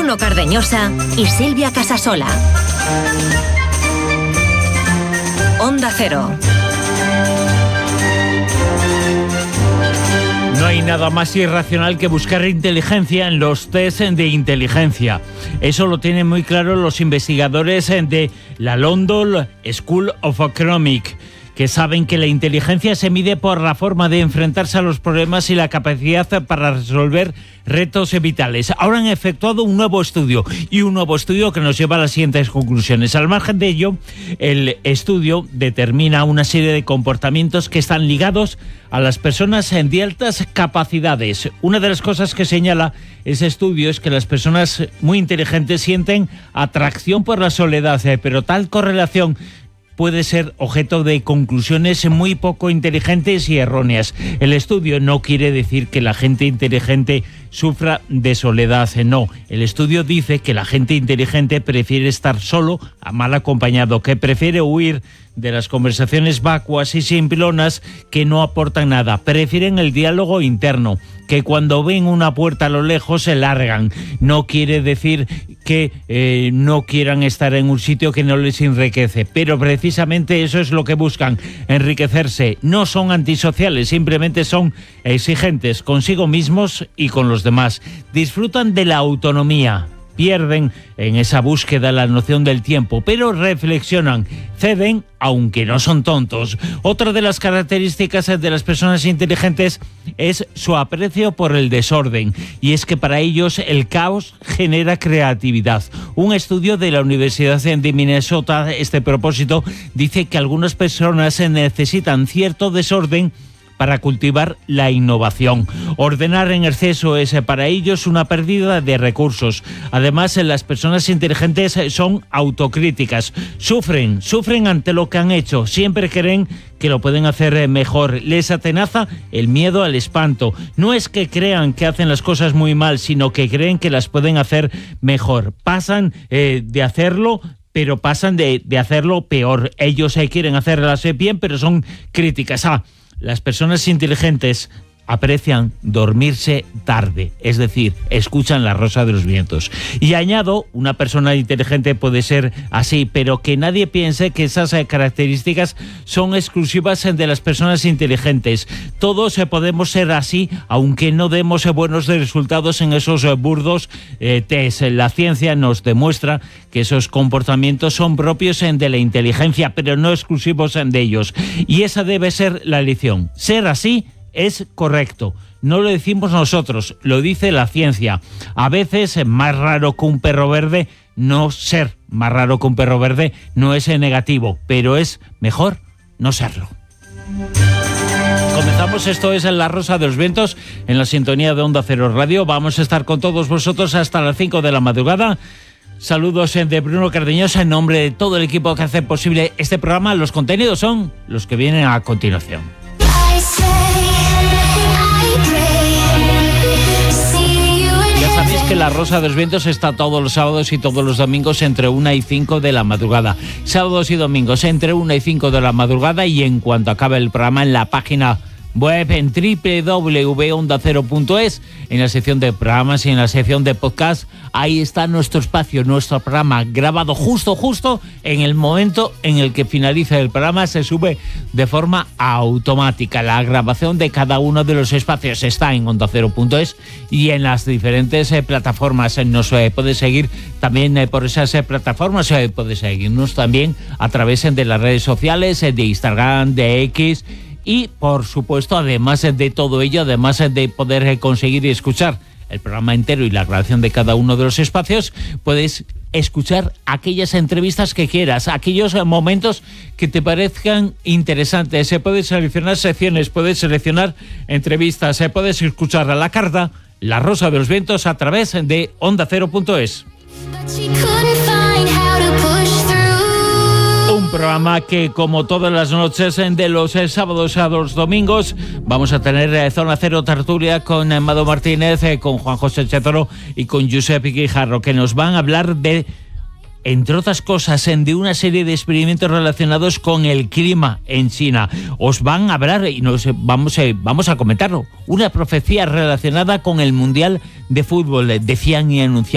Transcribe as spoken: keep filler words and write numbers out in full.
Bruno Cardeñosa y Silvia Casasola. Onda Cero. No hay nada más irracional que buscar inteligencia en los test de inteligencia. Eso lo tienen muy claro los investigadores de la London School of Economics, que saben que la inteligencia se mide por la forma de enfrentarse a los problemas y la capacidad para resolver retos vitales. Ahora han efectuado un nuevo estudio, y un nuevo estudio que nos lleva a las siguientes conclusiones. Al margen de ello, el estudio determina una serie de comportamientos que están ligados a las personas de altas capacidades. Una de las cosas que señala ese estudio es que las personas muy inteligentes sienten atracción por la soledad, pero tal correlación puede ser objeto de conclusiones muy poco inteligentes y erróneas. El estudio no quiere decir que la gente inteligente sufra de soledad, no. El estudio dice que la gente inteligente prefiere estar solo a mal acompañado, que prefiere huir de las conversaciones vacuas y simplonas que no aportan nada. Prefieren el diálogo interno, que cuando ven una puerta a lo lejos se largan. No quiere decir que eh, no quieran estar en un sitio que no les enriquece, pero precisamente eso es lo que buscan, enriquecerse. No son antisociales, simplemente son exigentes consigo mismos y con los demás. Disfrutan de la autonomía, pierden en esa búsqueda la noción del tiempo, pero reflexionan, ceden, aunque no son tontos. Otra de las características de las personas inteligentes es su aprecio por el desorden, y es que para ellos el caos genera creatividad. Un estudio de la Universidad de Minnesota a este propósito dice que algunas personas necesitan cierto desorden para cultivar la innovación. Ordenar en exceso es para ellos una pérdida de recursos. Además, las personas inteligentes son autocríticas. Sufren, sufren ante lo que han hecho. Siempre creen que lo pueden hacer mejor. Les atenaza el miedo al espanto. No es que crean que hacen las cosas muy mal, sino que creen que las pueden hacer mejor. Pasan eh, de hacerlo pero pasan de, de hacerlo peor. Ellos eh, quieren hacerlas bien, pero son críticas. Ah, las personas inteligentes aprecian dormirse tarde, es decir, escuchan La Rosa de los Vientos. Y añado, una persona inteligente puede ser así, pero que nadie piense que esas características son exclusivas de las personas inteligentes. Todos podemos ser así, aunque no demos buenos resultados en esos burdos eh, test. La ciencia nos demuestra que esos comportamientos son propios de la inteligencia, pero no exclusivos de ellos. Y esa debe ser la lección. Ser así es correcto. No lo decimos nosotros, lo dice la ciencia. A veces, más raro que un perro verde, no ser más raro que un perro verde no es negativo, pero es mejor no serlo. Comenzamos, esto es La Rosa de los Vientos, en la sintonía de Onda Cero Radio. Vamos a estar con todos vosotros hasta las cinco de la madrugada. Saludos de Bruno Cardeñosa en nombre de todo el equipo que hace posible este programa. Los contenidos son los que vienen a continuación. Ya sabéis que La Rosa de los Vientos está todos los sábados y todos los domingos entre una y cinco de la madrugada. Sábados y domingos entre una y cinco de la madrugada, y en cuanto acabe el programa en la página web en doble u doble u doble u punto onda cero punto es, en la sección de programas y en la sección de podcast, ahí está nuestro espacio, nuestro programa grabado justo, justo en el momento en el que finaliza el programa. Se sube de forma automática. La grabación de cada uno de los espacios está en onda cero punto es y en las diferentes eh, plataformas. Nos eh, puede seguir también eh, por esas eh, plataformas, eh, puede seguirnos también a través eh, de las redes sociales, eh, de Instagram, de X. Y, por supuesto, además de todo ello, además de poder conseguir y escuchar el programa entero y la grabación de cada uno de los espacios, puedes escuchar aquellas entrevistas que quieras, aquellos momentos que te parezcan interesantes. Se pueden seleccionar secciones, puedes seleccionar entrevistas, se puedes escuchar a la carta La Rosa de los Vientos a través de onda cero punto es. Un programa que, como todas las noches de los sábados a los domingos, vamos a tener Zona Cero Tertulia con Amado Martínez, con Juan José Chetoro y con Josep Guijarro, que nos van a hablar de, entre otras cosas, de una serie de experimentos relacionados con el clima en China. Os van a hablar, y nos vamos, vamos a comentarlo, una profecía relacionada con el Mundial de Fútbol. Decían y anunciaban